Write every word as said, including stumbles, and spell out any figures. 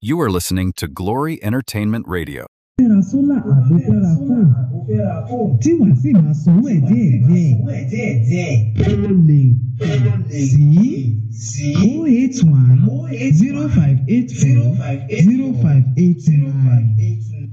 You are listening to Glory Entertainment Radio. Fẹ́ra sólà àbí fẹ́ra fóònù tí wàá sì máa sanwó ẹ̀ díẹ̀díẹ̀. O lè sí oh eight one zero five eight four zero five eight nine.